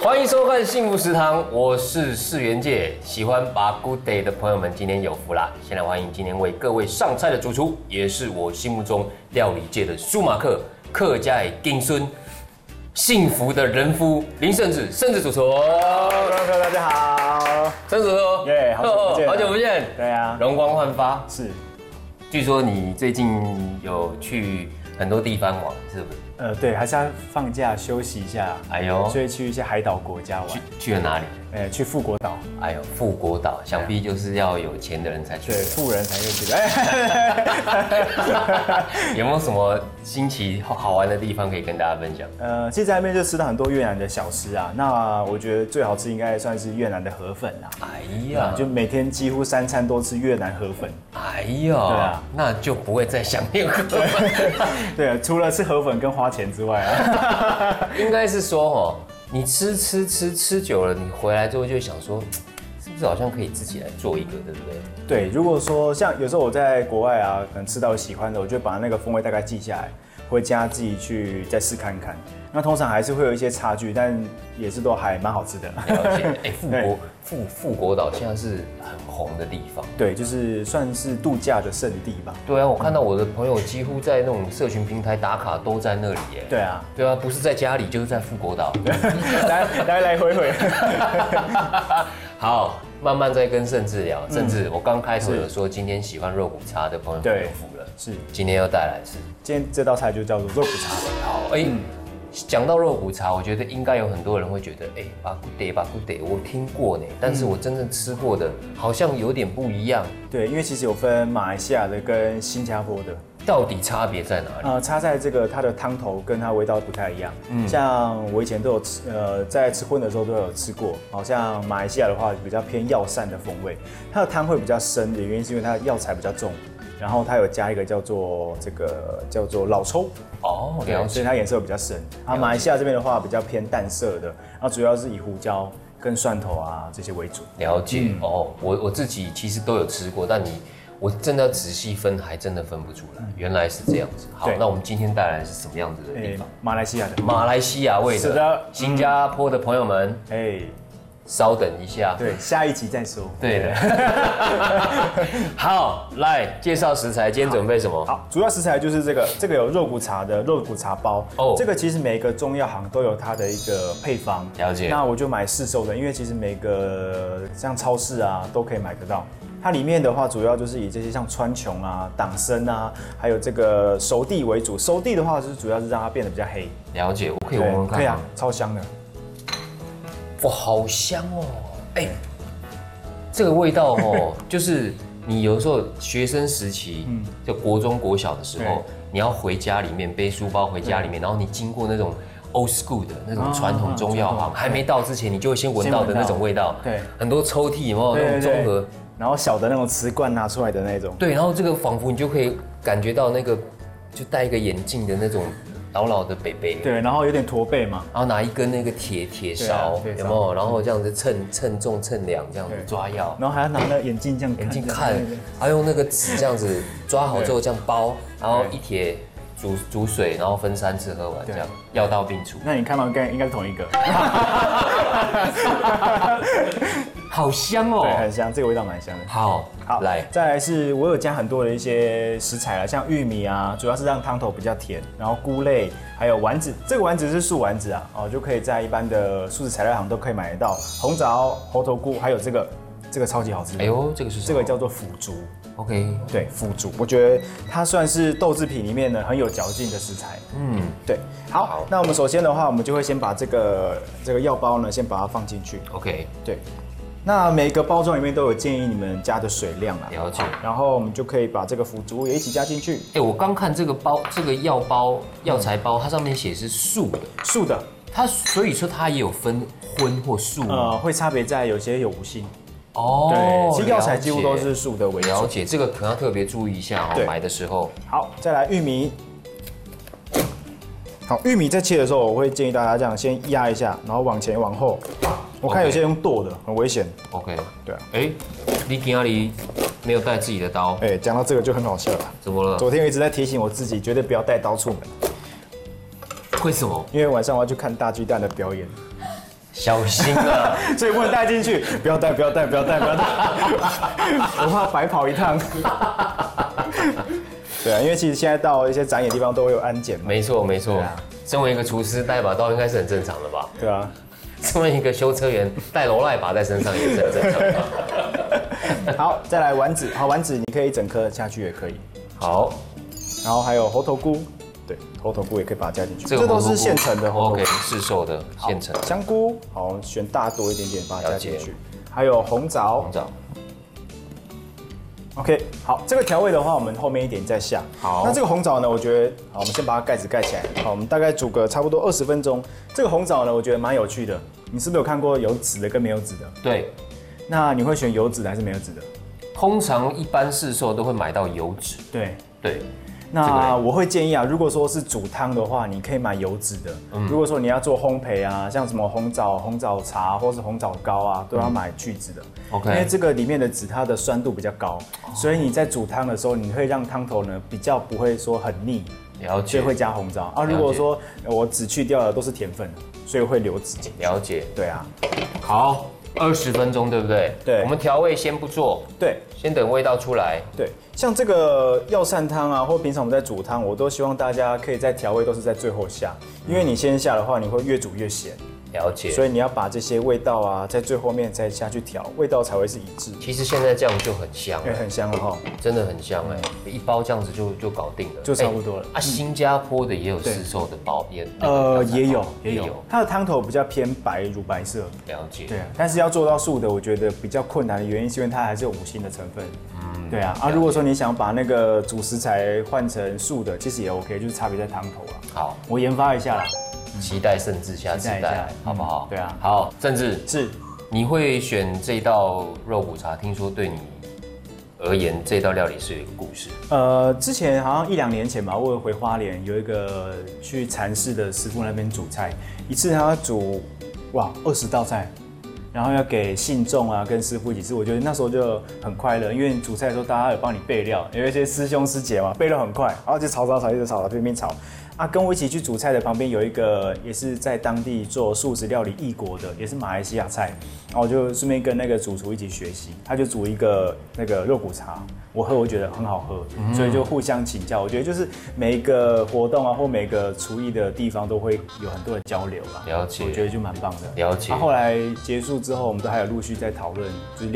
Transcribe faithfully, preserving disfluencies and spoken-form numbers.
欢迎收看《幸福食堂》，我是世元界。喜欢把 Good Day 的朋友们，今天有福啦！先来欢迎今天为各位上菜的主厨，也是我心目中料理界的舒马克，客家的金孙，幸福的人夫林胜子，胜子主厨。 各位大家好， 胜子主厨， 耶，好久不见， 好久不见， 对啊， 容光焕发。 是， 据说你最近有去很多地方玩，是不是？ 呃，对，还是要放假休息一下。 哎呦， 所以去一些海岛国家玩。 去去了哪里？ 呃，去富国岛。 哎呦，富国岛，想必就是要有钱的人才去。 对，富人才可以去的。哎， 有没有什么新奇好玩的地方可以跟大家分享？ 呃，其实在那边就吃到很多越南的小吃啊。那我觉得最好吃应该算是越南的河粉啦。 哎呀， 就每天几乎三餐都吃越南河粉。 哎呀， 对啊， 那就不会再想念河粉。 对啊，除了吃河粉跟花钱之外啊， 应该是说哦，你吃吃吃吃久了，你回来之后就会想说，是不是好像可以自己来做一个，对不对？ 对，如果说像有时候我在国外啊，可能吃到喜欢的，我就把那个风味大概记下来，回家自己去再试看看。那通常还是会有一些差距，但也是都还蛮好吃的。 了解。哎，富国富富国岛现在是很红的地方。 对，就是算是度假的圣地吧。 对啊，我看到我的朋友几乎在那种社群平台打卡都在那里耶。 对啊， 对啊，不是在家里就是在富国岛。 来来来回回。 好，慢慢再跟盛智聊。盛智，我刚开头有说今天喜欢肉骨茶的朋友们有福了。 是， 今天要带来是今天这道菜就叫做肉骨茶。 好，哎。讲到肉骨茶，我觉得应该有很多人会觉得，哎，巴古德巴古德，我听过呢，但是我真正吃过的好像有点不一样。 对，因为其实有分马来西亚的跟新加坡的， 到底差别在哪里？ 呃，差在这个它的汤头跟它味道不太一样。嗯，像我以前都有吃，呃，在吃荤的时候都有吃过。好像马来西亚的话比较偏药膳的风味，它的汤会比较深的原因是因为它的药材比较重。然后它有加一个叫做这个叫做老抽哦，了解， 所以它颜色比较深。啊，马来西亚这边的话比较偏淡色的，然后主要是以胡椒跟蒜头啊这些为主。 了解、嗯、哦，我我自己其实都有吃过，但你我真的要仔细分，还真的分不出来，原来是这样子。好，那我们今天带来是什么样子的地方？ 马来西亚的， 马来西亚味的。 是的， 新加坡的朋友们，哎。稍等一下， 对，下一集再说。 对的。好，来介绍食材，今天准备什么？ 好，主要食材就是这个，这个有肉骨茶的肉骨茶包。哦，这个其实每个中药行都有它的一个配方。 了解。 那我就买市售的，因为其实每个像超市啊都可以买得到。它里面的话，主要就是以这些像川穹啊、党参啊，还有这个熟地为主。熟地的话，是主要是让它变得比较黑。 了解，我可以闻闻看。 可以啊，超香的。 哇，好香哦！哎、欸，这个味道哦，就是你有时候学生时期，嗯，就国中、国小的时候，你要回家里面背书包回家里面，然后你经过那种 old school 的那种传统中药行，还没到之前，你就会先闻到的那种味道。对，很多抽屉有没有那种综合？ 然后小的那种瓷罐拿出来的那种。 对，然后这个仿佛你就可以感觉到那个，就戴一个眼镜的那种。老老的北北， 对，然后有点驼背嘛， 然后拿一根那个铁铁勺，有没有？然后这样子称称重称量，这样子抓药， 然后还要拿那眼镜这样眼镜看，还用那个纸这样子抓好之后这样包，然后一铁煮煮水，然后分三次喝完，这样药到病除。 那你看到应该应该是同一个， 好香哦， 对，很香，这个味道蛮香的。 好， 好，来，再来是我有加很多的一些食材了，像玉米啊，主要是让汤头比较甜，然后菇类，还有丸子，这个丸子是素丸子啊，哦，就可以在一般的素食材料行都可以买得到，红枣、猴头菇，还有这个这个超级好吃。 哎呦，这个是什么？ 这个叫做腐竹。 OK， 对，腐竹，我觉得它算是豆制品里面呢很有嚼劲的食材。嗯，对。好，好，那我们首先的话，我们就会先把这个这个药包呢，先把它放进去。 OK， 对。那每个包装里面都有建议你们加的水量啦， 了解。 然后我们就可以把这个腐竹也一起加进去。 哎，我刚看这个包，这个药包、药材包，它上面写是素的， 素的。 它所以说它也有分荤或素吗？ 呃，会差别在有些有无性。 哦， 对，其实药材几乎都是素的为主。 了解，这个可能要特别注意一下哦，买的时候。 好，再来玉米。好，玉米在切的时候，我会建议大家这样先压一下，然后往前往后。我看有些用剁的，很危险。 OK， 对啊。 哎，你今天里没有带自己的刀？ 哎，讲到这个就很好笑了。 怎么了？ 昨天我一直在提醒我自己，绝对不要带刀出门。 为什么？ 因为晚上我要去看大巨蛋的表演。 小心啊！ 所以不能带进去，不要带，不要带，不要带，不要带，我怕白跑一趟。对啊，因为其实现在到一些展演地方都会有安检嘛。 没错没错， 啊、 身为一个厨师带把刀应该是很正常的吧？ 对啊， 身为一个修车员带罗赖把在身上也是很正常的。 好，再来丸子，好，丸子你可以一整颗下去也可以。 好， 然后还有猴头菇。对，猴头菇也可以把它加进去，这都是现成的猴头菇 ，OK， 市售的现成。 香菇，好，选大多一点点，把它加进去。还有红枣， 红枣 ，OK， 好，这个调味的话，我们后面一点再下。 好， 那这个红枣呢，我觉得，好，我们先把它盖子盖起来。好，我们大概煮个差不多二十分钟。这个红枣呢，我觉得蛮有趣的。你是不是有看过有籽的跟没有籽的？ 对。 那你会选有籽的还是没有籽的？ 通常一般市售都会买到有籽。 对对。 那我会建议啊，如果说是煮汤的话，你可以买有籽的。嗯、如果说你要做烘焙啊，像什么红枣、红枣茶或是红枣糕啊，都要买去籽的。OK， 因为这个里面的籽它的酸度比较高，哦、所以你在煮汤的时候，你会让汤头呢比较不会说很腻。 了解。 所以会加红枣啊。如果说我籽去掉的都是甜分，所以会留籽进去。 了解。 对啊。 好，二十分钟对不对？ 对。 我们调味先不做。 对。 先等味道出来。 对，像这个药膳汤啊，或平常我们在煮汤，我都希望大家可以在调味都是在最后下，因为你先下的话，你会越煮越咸。 了解。 所以你要把这些味道啊，在最后面再下去调，味道才会是一致。 其实现在这样就很香， 哎，很香了哈， 真的很香哎，一包这样子就就搞定了， 就差不多了。 啊，新加坡的也有市售的包，也呃也有也有，它的汤头比较偏白乳白色。 了解。 对啊，但是要做到素的，我觉得比较困难的原因是因为它还是有五辛的成分。嗯，对啊，啊，如果说你想把那个主食材换成素的，其实也 OK， 就是差别在汤头啊。 好， 我研发一下啦。 期待甚至下次带，好不好？ 对啊， 好，甚至是你会选这道肉骨茶，听说对你而言，这道料理是有一个故事。 呃，之前好像一两年前吧，我有回花莲，有一个去禅寺的师傅那边煮菜，一次他要煮哇二十道菜，然后要给信众啊跟师傅一起吃，我觉得那时候就很快乐，因为你煮菜的时候大家有帮你备料，有一些师兄师姐嘛，备料很快，然后就炒炒炒一直炒，边边炒。啊，跟我一起去煮菜的旁边有一个也是在当地做素食料理异国的，也是马来西亚菜，然后我就顺便跟那个主厨一起学习，他就煮一个那个肉骨茶，我喝我觉得很好喝，嗯、所以就互相请教。我觉得就是每一个活动啊，或每个厨艺的地方都会有很多的交流啦。 了解， 我觉得就蛮棒的。 了解。 啊、后来结束之后，我们都还有陆续在讨论，就是